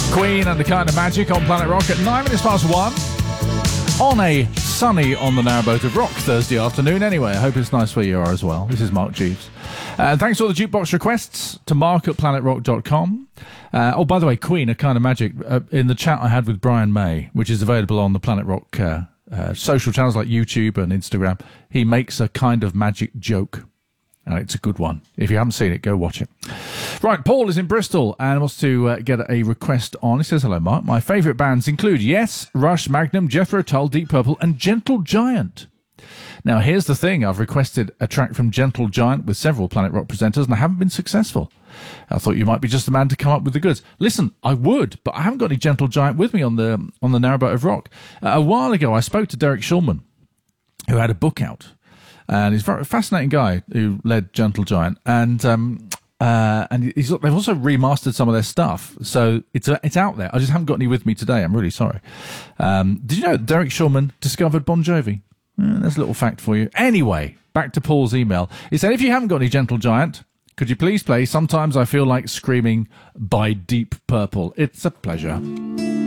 Queen and the Kind of Magic on Planet Rock at 9 minutes past 1 on a sunny On the Narrowboat of Rock Thursday afternoon. Anyway, I hope it's nice where you are as well. This is Mark Jeeves. Thanks for all the jukebox requests to mark@planetrock.com. Oh, by the way, Queen, A Kind of Magic, in the chat I had with Brian May, which is available on the Planet Rock social channels like YouTube and Instagram, he makes a kind of magic joke. It's a good one. If you haven't seen it, go watch it. Right, Paul is in Bristol and wants to get a request on. He says, hello, Mark. My favourite bands include Yes, Rush, Magnum, Jethro Tull, Deep Purple and Gentle Giant. Now, here's the thing. I've requested a track from Gentle Giant with several Planet Rock presenters and I haven't been successful. I thought you might be just the man to come up with the goods. Listen, I would, but I haven't got any Gentle Giant with me on the Narrowboat of Rock. A while ago, I spoke to Derek Shulman, who had a book out. And he's a very fascinating guy who led Gentle Giant. And they've also remastered some of their stuff. So it's out there. I just haven't got any with me today. I'm really sorry. Did you know Derek Shulman discovered Bon Jovi? There's a little fact for you. Anyway, back to Paul's email. He said, if you haven't got any Gentle Giant, could you please play Sometimes I Feel Like Screaming by Deep Purple? It's a pleasure.